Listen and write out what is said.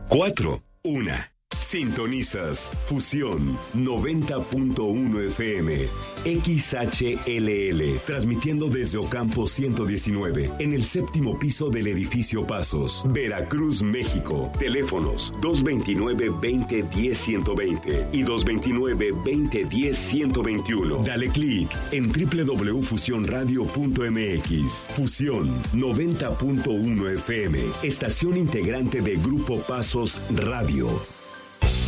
4, 1. Sintonizas Fusión 90.1 FM, XHLL, transmitiendo desde Ocampo 119, en el séptimo piso del edificio Pasos, Veracruz, México. Teléfonos 229-2010-120 y 229-2010-121. Dale clic en www.fusionradio.mx. Fusión 90.1 FM, estación integrante de Grupo Pasos Radio.